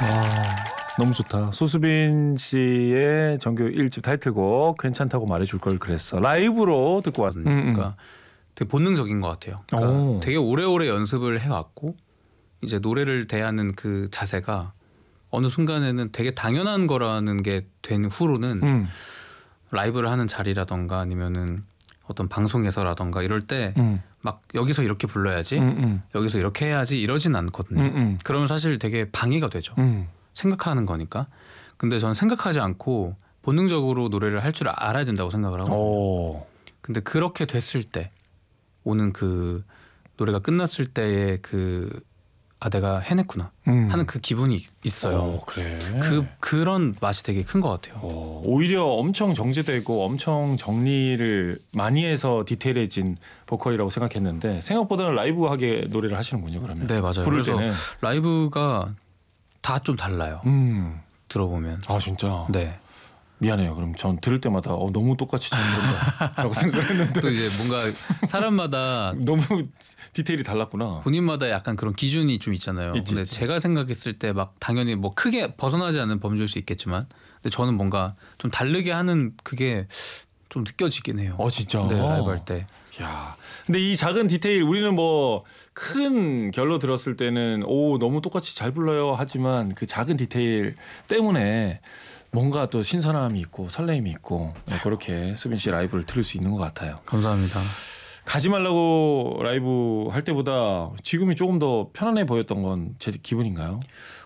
너무 좋다. 소수빈 씨의 정규 1집 타이틀곡 괜찮다고 말해줄 걸 그랬어. 라이브로 듣고 왔거든요. 그러니까 되게 본능적인 것 같아요. 그러니까 되게 오래오래 연습을 해왔고 이제 노래를 대하는 그 자세가 어느 순간에는 되게 당연한 거라는 게 된 후로는 라이브를 하는 자리라던가 아니면은 어떤 방송에서라던가 이럴 때 막 여기서 이렇게 불러야지 여기서 이렇게 해야지 이러진 않거든요. 그러면 사실 되게 방해가 되죠. 생각하는 거니까. 근데 저는 생각하지 않고 본능적으로 노래를 할 줄 알아야 된다고 생각을 하고. 근데 그렇게 됐을 때 오는 그 노래가 끝났을 때의 그 내가 해냈구나 하는 그 기분이 있어요. 그래. 그런 맛이 되게 큰 것 같아요. 오히려 엄청 정제되고 엄청 정리를 많이 해서 디테일해진 보컬이라고 생각했는데 생각보다는 라이브하게 노래를 하시는군요. 그러면. 네, 맞아요. 부를 그래서 때는. 라이브가 다 좀 달라요. 들어보면. 아 진짜. 네. 미안해요. 그럼 전 들을 때마다 너무 똑같이 잘 부른다라고 생각했는데 또 이제 뭔가 사람마다 너무 디테일이 달랐구나. 본인마다 약간 그런 기준이 좀 있잖아요. 근데 제가 생각했을 때 막 당연히 뭐 크게 벗어나지 않는 범주일 수 있겠지만, 근데 저는 뭔가 좀 다르게 하는 그게 좀 느껴지긴 해요. 진짜. 네, 라이브 할 때. 야, 근데 이 작은 디테일 우리는 뭐 큰 결로 들었을 때는 너무 똑같이 잘 불러요 하지만 그 작은 디테일 때문에 뭔가 또 신선함이 있고 설레임이 있고 그렇게 수빈 씨 라이브를 들을 수 있는 것 같아요. 감사합니다. 가지 말라고 라이브 할 때보다 지금이 조금 더 편안해 보였던 건 제 기분인가요?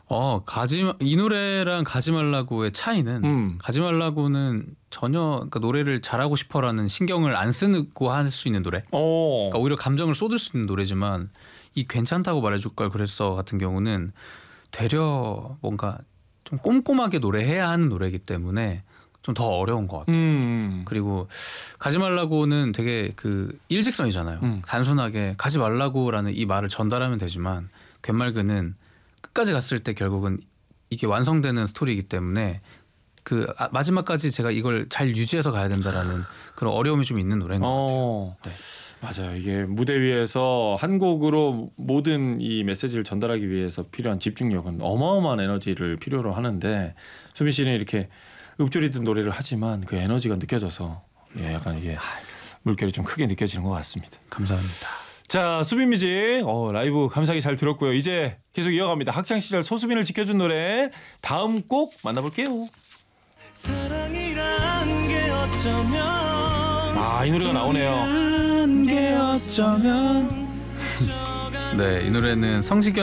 이 노래랑 가지 말라고의 차이는 가지 말라고는 전혀 그러니까 노래를 잘하고 싶어라는 신경을 안 쓰고 할 수 있는 노래. 그러니까 오히려 감정을 쏟을 수 있는 노래지만 이 괜찮다고 말해줄 걸 그랬어 같은 경우는 되려 뭔가 좀 꼼꼼하게 노래해야 하는 노래이기 때문에 좀 더 어려운 것 같아요. 그리고 가지 말라고는 되게 그 일직선이잖아요. 단순하게 가지 말라고라는 이 말을 전달하면 되지만 갯말그는 끝까지 갔을 때 결국은 이게 완성되는 스토리이기 때문에 그 마지막까지 제가 이걸 잘 유지해서 가야 된다라는 그런 어려움이 좀 있는 노래인 것 같아요. 네. 맞아요. 이게 무대 위에서 한 곡으로 모든 이 메시지를 전달하기 위해서 필요한 집중력은 어마어마한 에너지를 필요로 하는데 수빈 씨는 이렇게 읊조리던 노래를 하지만 그 에너지가 느껴져서 약간 이게 물결이 좀 크게 느껴지는 것 같습니다. 감사합니다. 자, 수빈 뮤직 라이브 감사하게 잘 들었고요. 이제 계속 이어갑니다. 학창시절 소수빈을 지켜준 노래 다음 곡 만나볼게요. 사랑이란 게 어쩌면 이 노래가 나오네요. 게 어쩌면 네, 이 노래는 성시경